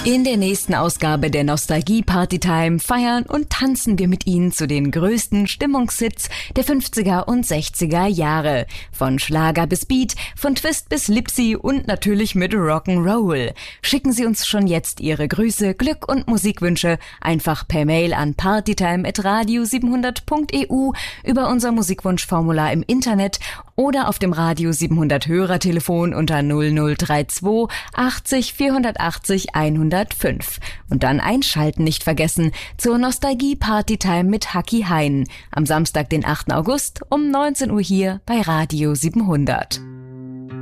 In der nächsten Ausgabe der Nostalgie Partytime feiern und tanzen wir mit Ihnen zu den größten Stimmungshits der 50er und 60er Jahre. Von Schlager bis Beat, von Twist bis Lipsy und natürlich mit Rock'n'Roll. Schicken Sie uns schon jetzt Ihre Grüße, Glück und Musikwünsche einfach per Mail an partytime@radio700.eu, über unser Musikwunschformular im Internet oder auf dem Radio 700 Hörertelefon unter 0032 80 480 105. Und dann einschalten nicht vergessen zur Nostalgie Partytime mit Haki Hein am Samstag, den 8. August um 19 Uhr hier bei Radio 700.